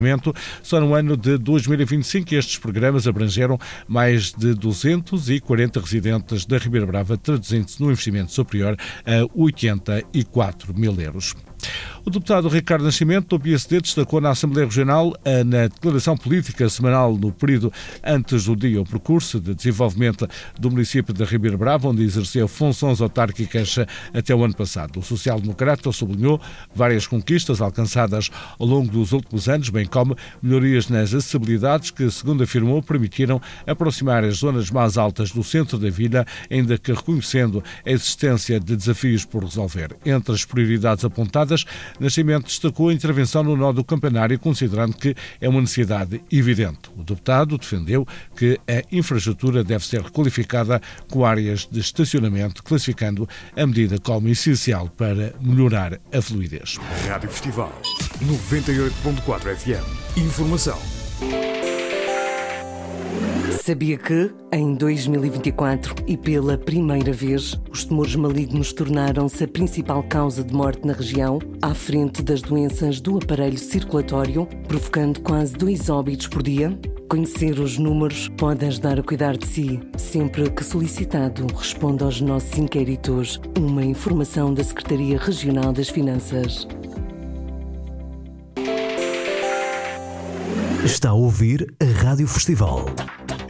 Só no ano de 2025 estes programas abrangeram mais de 240 residentes da Ribeira Brava, traduzindo-se num investimento superior a 84 mil euros. O deputado Ricardo Nascimento, do PSD, destacou na Assembleia Regional, na declaração política semanal no período antes do dia, o percurso de desenvolvimento do município da Ribeira Brava, onde exerceu funções autárquicas até o ano passado. O social-democrata sublinhou várias conquistas alcançadas ao longo dos últimos anos, bem como melhorias nas acessibilidades que, segundo afirmou, permitiram aproximar as zonas mais altas do centro da vila, ainda que reconhecendo a existência de desafios por resolver. Entre as prioridades apontadas, Nascimento destacou a intervenção no nó do campanário, considerando que é uma necessidade evidente. O deputado defendeu que a infraestrutura deve ser requalificada com áreas de estacionamento, classificando a medida como essencial para melhorar a fluidez. Rádio Festival 98.4 FM. Informação. Sabia que, em 2024 e pela primeira vez, os tumores malignos tornaram-se a principal causa de morte na região, à frente das doenças do aparelho circulatório, provocando quase 2 óbitos por dia? Conhecer os números pode ajudar a cuidar de si. Sempre que solicitado, responda aos nossos inquéritos. Uma informação da Secretaria Regional das Finanças. Está a ouvir a Rádio Festival.